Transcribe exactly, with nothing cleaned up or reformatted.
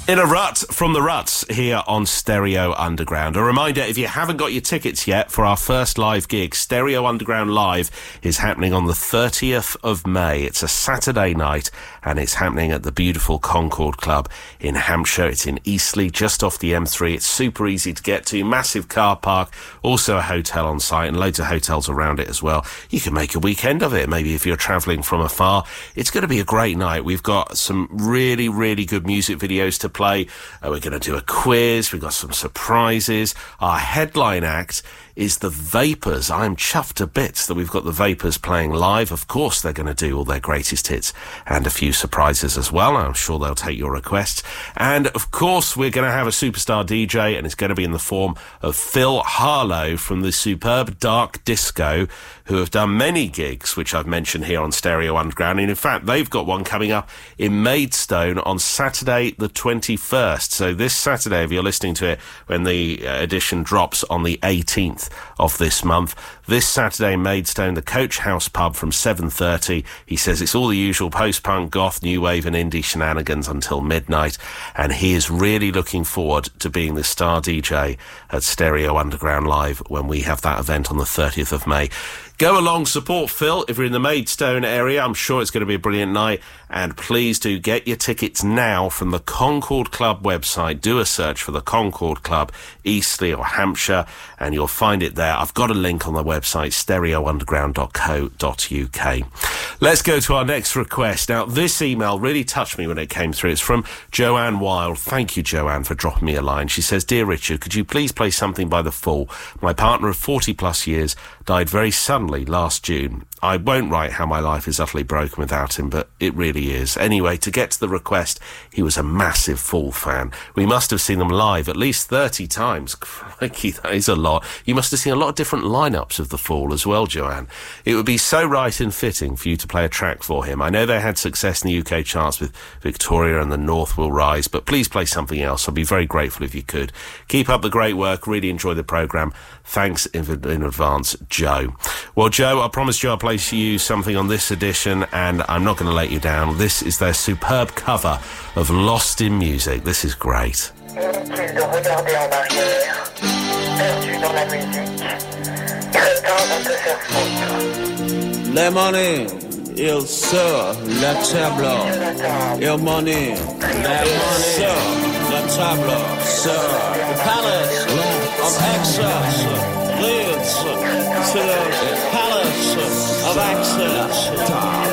In a Rut from the Ruts here on Stereo Underground. A reminder, if you haven't got your tickets yet for our first live gig, Stereo Underground Live is happening on the thirtieth of May. It's a Saturday night and it's happening at the beautiful Concord Club in Hampshire. It's in Eastleigh, just off the M three. It's super easy to get to, massive car park, also a hotel on site and loads of hotels around it as well. You can make a weekend of it, maybe if you're travelling from afar. It's going to be a great night. We've got some really, really good music videos to play. Uh, we're going to do a quiz. We've got some surprises. Our headline act is the Vapors. I'm chuffed to bits that we've got the Vapors playing live. Of course, they're going to do all their greatest hits and a few surprises as well. I'm sure they'll take your requests. And, of course, we're going to have a superstar D J, and it's going to be in the form of Phil Harlow from the superb Dark Disco, who have done many gigs, which I've mentioned here on Stereo Underground. And, in fact, they've got one coming up in Maidstone on Saturday the twenty-first. So this Saturday, if you're listening to it when the uh, edition drops on the eighteenth of this month, this Saturday, Maidstone, the Coach House pub from seven thirty. He says it's all the usual post-punk, goth, new wave and indie shenanigans until midnight, and he is really looking forward to being the star D J at Stereo Underground Live when we have that event on the thirtieth of May. Go along, support Phil. If you're in the Maidstone area, I'm sure it's going to be a brilliant night. And please do get your tickets now from the Concord Club website. Do a search for the Concord Club, Eastleigh or Hampshire, and you'll find it there. I've got a link on the website, stereo underground dot co dot uk. Let's go to our next request. Now, this email really touched me when it came through. It's from Joanne Wild. Thank you, Joanne, for dropping me a line. She says, "Dear Richard, could you please play something by The Fall? My partner of forty plus years died very suddenly last June. I won't write how my life is utterly broken without him, but it really is. Anyway, to get to the request, he was a massive Fall fan. We must have seen them live at least thirty times. Crikey, that is a lot. You must have seen a lot of different lineups of The Fall as well, Joanne. It would be so right and fitting for you to play a track for him. I know they had success in the U K charts with Victoria and The North Will Rise, but please play something else. I'd be very grateful if you could. Keep up the great work. Really enjoy the programme. Thanks in, in advance, Joe." Well, Joe, I promised you I'll play you something on this edition, and I'm not going to let you down. This is their superb cover of Lost in Music. This is great. Inutile de regarder en arrière, perdu dans la musique, crétin de te faire foutre. Le money, il sur la table. Il money, il sur la table. Sur the palace of access leads to the palace of access.